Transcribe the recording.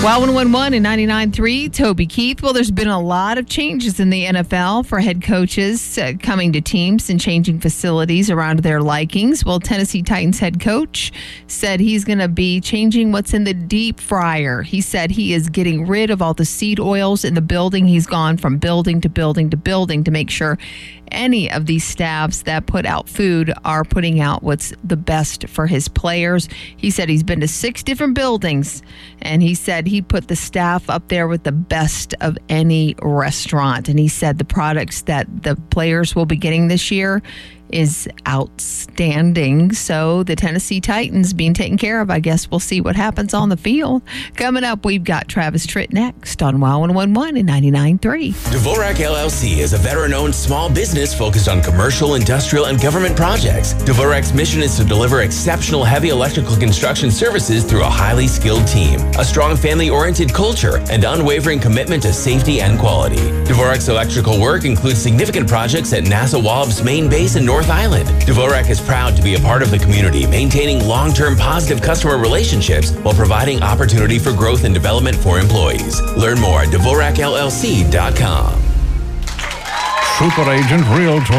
Well, 111 and 99.3, Toby Keith. Well, there's been a lot of changes in the NFL for head coaches coming to teams and changing facilities around their likings. Well, Tennessee Titans head coach said he's going to be changing what's in the deep fryer. He said he is getting rid of all the seed oils in the building. He's gone from building to building to building to make sure any of these staffs that put out food are putting out what's the best for his players. He said he's been to 6 different buildings, and he said he put the staff up there with the best of any restaurant. And he said the products that the players will be getting this year is outstanding. So the Tennessee Titans being taken care of. I guess we'll see what happens on the field. Coming up, we've got Travis Tritt next on WOW 111 and 99.3. Dvorak LLC is a veteran-owned small business focused on commercial, industrial, and government projects. Dvorak's mission is to deliver exceptional heavy electrical construction services through a highly skilled team, a strong family-oriented culture, and unwavering commitment to safety and quality. Dvorak's electrical work includes significant projects at NASA Wallops Main Base in North Island. Dvorak is proud to be a part of the community, maintaining long-term positive customer relationships while providing opportunity for growth and development for employees. Learn more at DvorakLLC.com. Super Agent Realtor.